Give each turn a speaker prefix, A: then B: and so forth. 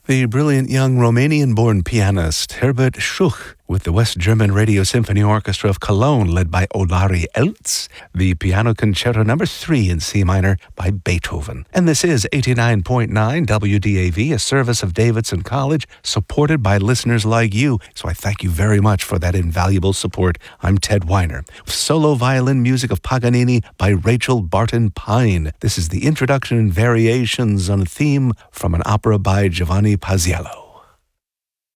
A: The brilliant young Romanian-born pianist Herbert Schuch with the West German Radio Symphony Orchestra of Cologne led by Olari Eltz, the Piano Concerto No. 3 in C minor by Beethoven. And this is 89.9 WDAV, a service of Davidson College, supported by listeners like you. So I thank you very much for that invaluable support. I'm Ted Weiner. Solo violin music of Paganini by Rachel Barton Pine. This is the introduction and variations on a theme from an opera by Giovanni Paisiello.